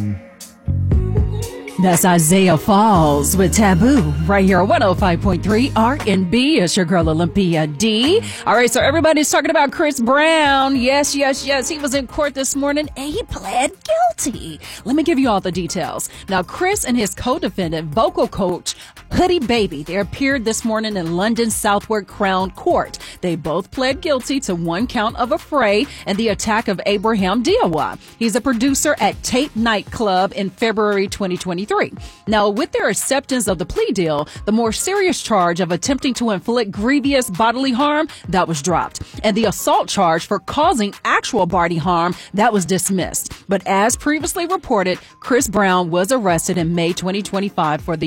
That's Isaiah Falls with Taboo right here, 105.3 R&B. It's your girl Olympia D. All right, so everybody's talking about Chris Brown. Yes. He was in court this morning and he pled guilty. Let me give you all the details. Now, Chris and his co-defendant, vocal coach Hoodie Baby, they appeared this morning in London's Southwark Crown Court. They both pled guilty to one count of affray and the attack of Abraham Diawa. He's a producer at Tate Nightclub in February 2023. Now, with their acceptance of the plea deal, the more serious charge of attempting to inflict grievous bodily harm, that was dropped. And the assault charge for causing actual bodily harm, that was dismissed. But as previously reported, Chris Brown was arrested in May 2025 for the